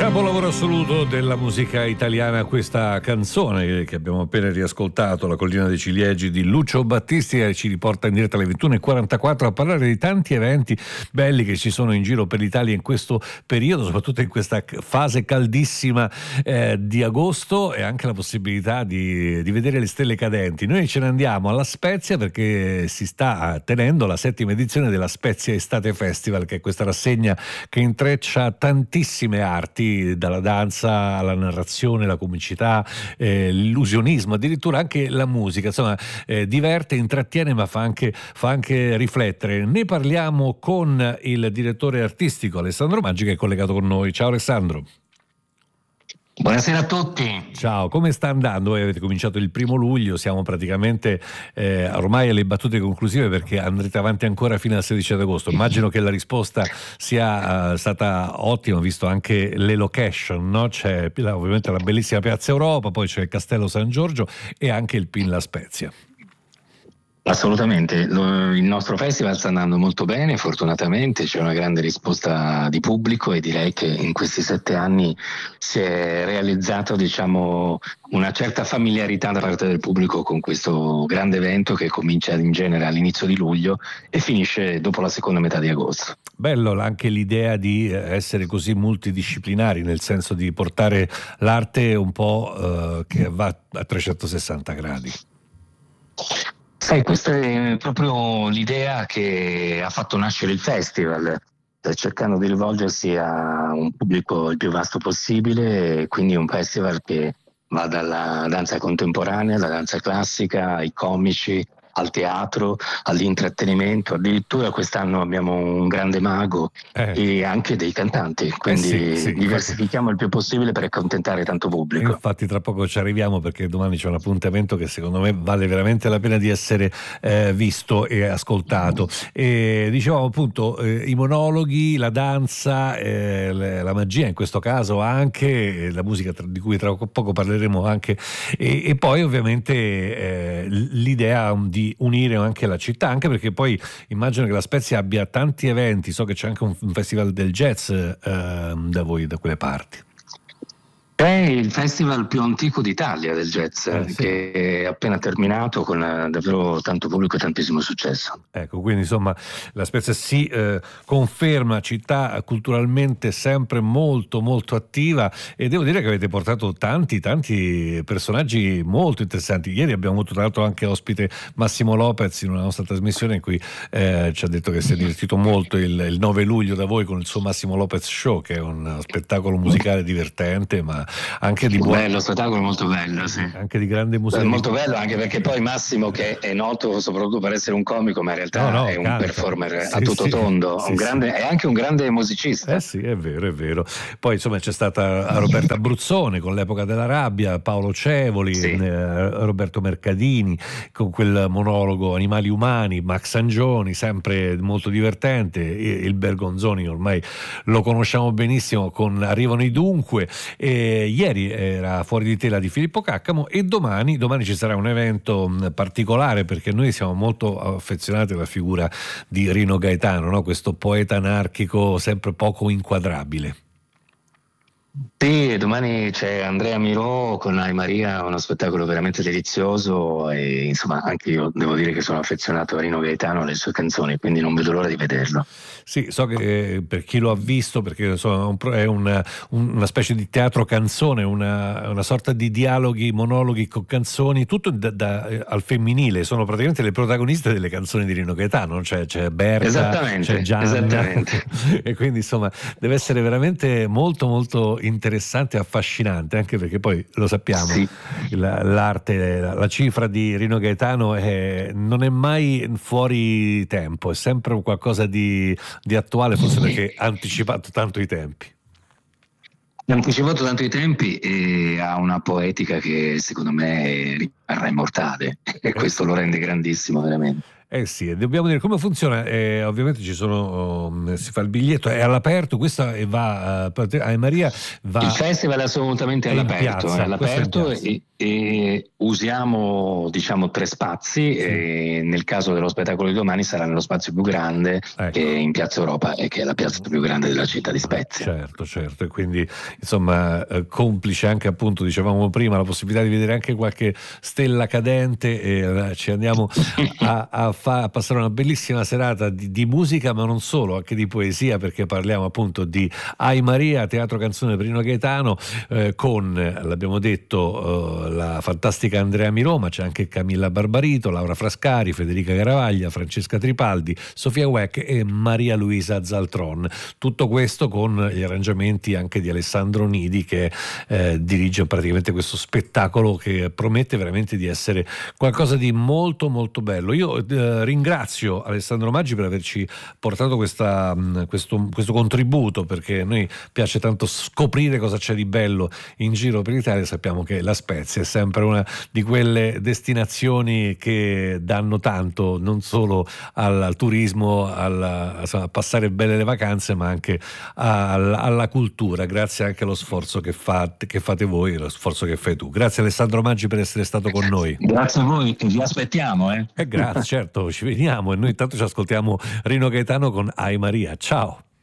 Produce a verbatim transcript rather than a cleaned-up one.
Capolavoro assoluto della musica italiana, questa canzone che abbiamo appena riascoltato, La collina dei ciliegi di Lucio Battisti, e ci riporta in diretta alle ventuno e quarantaquattro a parlare di tanti eventi belli che ci sono in giro per l'Italia in questo periodo, soprattutto in questa fase caldissima eh, di agosto, e anche la possibilità di, di vedere le stelle cadenti. Noi ce ne andiamo alla Spezia perché si sta tenendo la settima edizione della Spezia Estate Festival, che è questa rassegna che intreccia tantissime arti, dalla danza alla narrazione, la comicità, eh, l'illusionismo, addirittura anche la musica. Insomma, eh, diverte, intrattiene, ma fa anche, fa anche riflettere. Ne parliamo con il direttore artistico Alessandro Maggi, che è collegato con noi. Ciao Alessandro. Buonasera a tutti. Ciao, come sta andando? Voi avete cominciato il primo luglio, siamo praticamente eh, ormai alle battute conclusive, perché andrete avanti ancora fino al sedici ad agosto. Immagino che la risposta sia uh, stata ottima, visto anche le location, no? C'è ovviamente la bellissima Piazza Europa, poi c'è il Castello San Giorgio e anche il Pin La Spezia. Assolutamente, il nostro festival sta andando molto bene, fortunatamente c'è una grande risposta di pubblico e direi che in questi sette anni si è realizzato, diciamo, una certa familiarità da parte del pubblico con questo grande evento che comincia in genere all'inizio di luglio e finisce dopo la seconda metà di agosto. Bello anche l'idea di essere così multidisciplinari, nel senso di portare l'arte un po' eh, che va a trecentosessanta gradi. Sai, questa è proprio l'idea che ha fatto nascere il festival, cercando di rivolgersi a un pubblico il più vasto possibile, quindi un festival che va dalla danza contemporanea, alla danza classica, ai comici, al teatro, all'intrattenimento. Addirittura quest'anno abbiamo un grande mago eh. e anche dei cantanti, quindi eh sì, sì, diversifichiamo infatti il più possibile per accontentare tanto pubblico. Infatti tra poco ci arriviamo, perché domani c'è un appuntamento che secondo me vale veramente la pena di essere eh, visto e ascoltato. E dicevamo appunto eh, i monologhi, la danza, eh, la magia in questo caso, anche la musica di cui tra poco parleremo anche, e, e poi ovviamente eh, l'idea di unire anche la città, anche perché poi immagino che la Spezia abbia tanti eventi. So che c'è anche un, un festival del jazz eh, da voi, da quelle parti. È il festival più antico d'Italia del jazz, eh, sì. che è appena terminato con davvero tanto pubblico e tantissimo successo. Ecco, quindi insomma la Spezia si eh, conferma città culturalmente sempre molto molto attiva, e devo dire che avete portato tanti tanti personaggi molto interessanti. Ieri abbiamo avuto tra l'altro anche ospite Massimo Lopez in una nostra trasmissione in cui eh, ci ha detto che si è divertito molto il, il nove luglio da voi con il suo Massimo Lopez Show, che è un spettacolo musicale divertente, ma anche di buon... bello, spettacolo molto bello, sì. Anche di grande musica. È molto bello, anche perché poi Massimo, che è noto soprattutto per essere un comico, ma in realtà no, no, è un canta. performer sì, a tutto sì, tondo, sì, un grande, sì. è anche un grande musicista. Eh sì, è vero, è vero. Poi insomma c'è stata Roberta Abruzzone con l'Epoca della rabbia, Paolo Cevoli, sì. eh, Roberto Mercadini con quel monologo Animali umani, Max Angioni, sempre molto divertente, il Bergonzoni ormai lo conosciamo benissimo con Arrivano i Dunque, e ieri era Fuori di tela di Filippo Caccamo, e domani, domani ci sarà un evento particolare, perché noi siamo molto affezionati alla figura di Rino Gaetano, no? Questo poeta anarchico sempre poco inquadrabile. Sì, domani c'è Andrea Mirò con Ai Maria, uno spettacolo veramente delizioso, e insomma anche io devo dire che sono affezionato a Rino Gaetano e alle sue canzoni, quindi non vedo l'ora di vederlo. Sì, so che eh, per chi lo ha visto, perché insomma, è una, una specie di teatro canzone, una, una sorta di dialoghi, monologhi con canzoni, tutto da, da, al femminile, sono praticamente le protagoniste delle canzoni di Rino Gaetano, cioè c'è Berta, c'è Gianna, e quindi insomma deve essere veramente molto molto interessante e affascinante, anche perché poi lo sappiamo, sì. la, l'arte, la, la cifra di Rino Gaetano è, non è mai fuori tempo, è sempre qualcosa di di attuale, forse perché ha anticipato tanto i tempi. Ha anticipato tanto i tempi e ha una poetica che secondo me rimarrà immortale, e questo lo rende grandissimo veramente. Eh sì, e dobbiamo dire come funziona. Eh, ovviamente ci sono, um, si fa il biglietto, è all'aperto, questa e va uh, a Maria va. Il festival è assolutamente è all'aperto, piazza, è all'aperto è e, e usiamo diciamo tre spazi. Sì. E nel caso dello spettacolo di domani sarà nello spazio più grande, ecco, che è in Piazza Europa e che è la piazza più grande della città di Spezia. Certo, certo, e quindi insomma eh, complice anche, appunto, dicevamo prima, la possibilità di vedere anche qualche stella cadente e eh, ci andiamo a, a, fa, a passare una bellissima serata di, di musica, ma non solo, anche di poesia, perché parliamo appunto di Ai Maria, teatro canzone per Rino Gaetano, eh, con, l'abbiamo detto, eh, la fantastica Andrea Mirò, ma c'è anche Camilla Barbarito, Laura Frascari, Federica Garavaglia, Francesca Tripaldi, Sofia Weck e Maria Luisa Zaltron. Tutto questo con gli arrangiamenti anche di Alessandro Nidi, che eh, dirige praticamente questo spettacolo che promette veramente di essere qualcosa di molto molto bello. Io eh, ringrazio Alessandro Maggi per averci portato questa, questo, questo contributo, perché a noi piace tanto scoprire cosa c'è di bello in giro per l'Italia. Sappiamo che la Spezia è sempre una di quelle destinazioni che danno tanto, non solo al, al turismo, al, insomma, a passare belle le vacanze, ma anche alla, alla cultura, grazie anche allo sforzo che fate, che fate voi, lo sforzo che fai tu. Grazie Alessandro Maggi per essere stato con noi. Grazie a voi, vi aspettiamo. Eh? Eh, grazie, certo, ci vediamo, e noi intanto ci ascoltiamo Rino Gaetano con Ai Maria. Ciao.